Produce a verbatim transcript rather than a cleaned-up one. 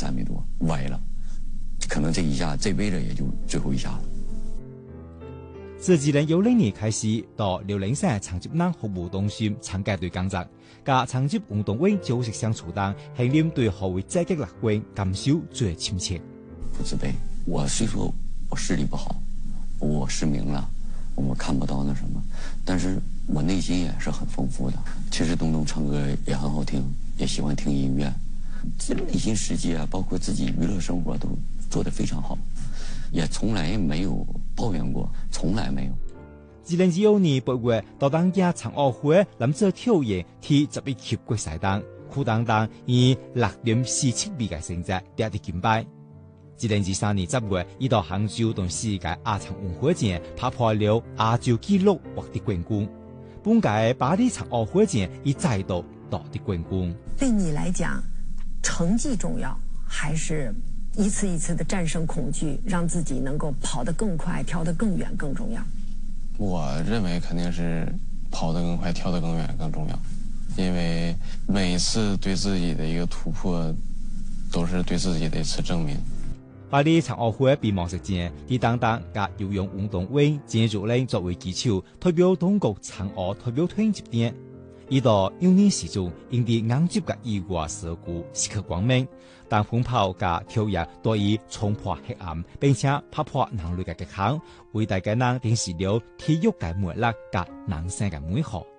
三米多，歪了，可能这一下这辈子也就最后一下了。 自二零一零年開始，到遼寧省殘疾人服務中心參加隊工作，加殘疾運動會組織相處當，係領對何為積極樂觀感受最親切。 不自卑，我雖說我視力不好，我失明了，我看不到那什麼，但是我內心也是很豐富的。其實東東唱歌也很好聽，也喜歡聽音樂，這內心世界啊，包括自己娛樂生活都做得非常好，也從來沒有抱怨過，從來沒有。 二零一五年八月，到當家殘奧會諗做跳遠第十一級決賽當，苦當當以六點四七米嘅成績奪得金牌。二零二三年十月，伊到杭州同世界亞殘運會前打破了亞洲紀錄獲得冠軍。本屆巴黎殘奧會前，伊再度奪得冠軍。 對你來講，成績重要，還是一次一次的戰勝恐懼，讓自己能夠跑得更快、跳得更遠更重要？ 我認為肯定是跑得更快、跳得更遠更重要，因為每一次對自己的一個突破，都是對自己的一次證明。 巴黎殘奧會閉幕式前，李當當甲游泳運動會建築令作為基礎，代表中國殘奧代表團接點。伊到幼年時中，因啲硬接甲意外事故失去光明，但風跑甲跳躍多以衝破黑暗，並且突破人類嘅極限，為大家人展示了體育嘅魅力甲人生嘅美好。